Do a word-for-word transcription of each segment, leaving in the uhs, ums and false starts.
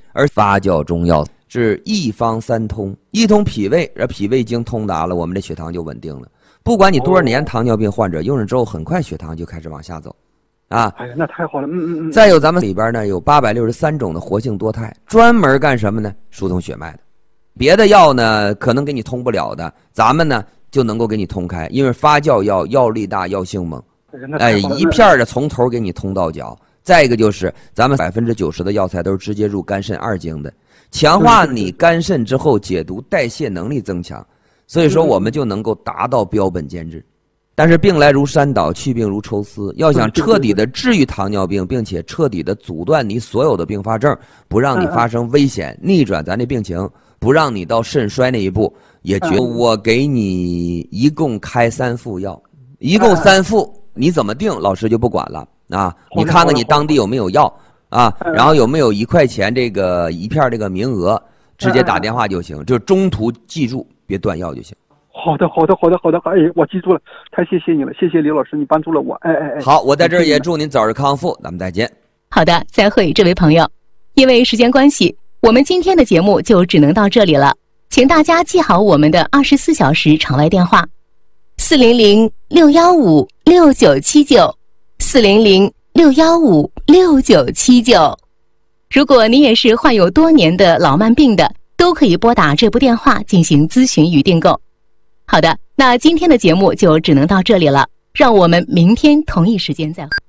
而发酵中药是一方三通，一通脾胃，而脾胃经通达了，我们的血糖就稳定了。不管你多少年糖尿病患者，用上之后很快血糖就开始往下走。啊， 哎呀，那太好了，嗯嗯嗯。 再有咱们里边呢有八百六十三种的活性多肽，专门干什么呢？疏通血脉的。别的药呢可能给你通不了的，咱们呢就能够给你通开，因为发酵药药力大，药性猛，哎，一片的从头给你通到脚。再一个就是咱们百分之九十的药材都是直接入肝肾二经的，强化你肝肾之后解毒代谢能力增强，所以说我们就能够达到标本兼治。但是病来如山倒，去病如抽丝，要想彻底的治愈糖尿病，并且彻底的阻断你所有的并发症，不让你发生危险，逆转咱这病情，不让你到肾衰那一步，也觉得我给你一共开三副药，一共三副，你怎么定老师就不管了啊，你看看你当地有没有药啊，然后有没有一块钱这个一片这个名额，直接打电话就行，就中途记住别断药就行。 好的，好的，好的，好的，哎，我记住了，太谢谢你了，谢谢李老师，你帮助了我，哎哎哎。 好，我在这儿也祝您早日康复，咱们再见。 好的，再会，这位朋友。因为时间关系，我们今天的节目就只能到这里了，请大家记好我们的二十四小时场外电话：四零零六幺五六九七九，四零零六幺五六九七九。如果你也是患有多年的老慢病的，都可以拨打这部电话进行咨询与订购。好的，那今天的节目就只能到这里了，让我们明天同一时间再会。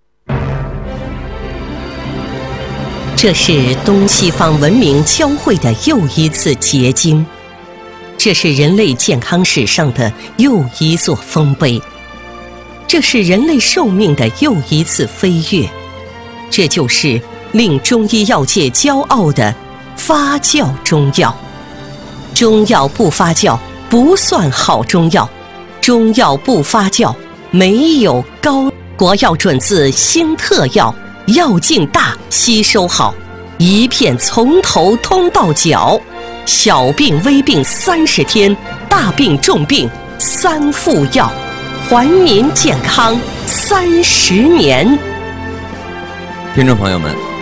这是东西方文明交汇的又一次结晶，这是人类健康史上的又一座丰碑，这是人类寿命的又一次飞跃，这就是令中医药界骄傲的发酵中药。中药不发酵不算好中药，中药不发酵没有高。国药准字新特药，药劲大，吸收好，一片从头通到脚，小病微病三十天，大病重病三副药，还您健康三十年。 听众朋友们。